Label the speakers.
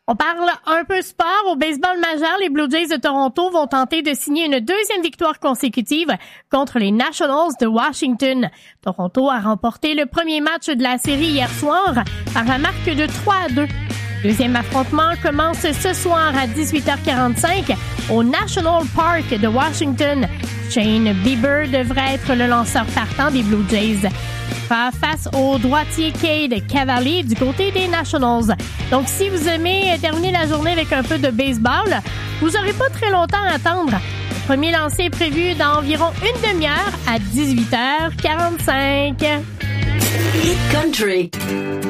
Speaker 1: On parle un peu sport. Au baseball majeur, les Blue Jays de Toronto vont tenter de signer une deuxième victoire consécutive contre les Nationals de Washington. Toronto a remporté le premier match de la série hier soir par la marque de 3-2. Le deuxième affrontement commence ce soir à 18h45 au National Park de Washington. Shane Bieber devrait être le lanceur partant des Blue Jays. Face au droitier Cade Cavalli du côté des Nationals. Donc, si vous aimez terminer la journée avec un peu de baseball, vous n'aurez pas très longtemps à attendre. Le premier lancer est prévu dans environ une demi-heure à 18h45.
Speaker 2: Hit Country.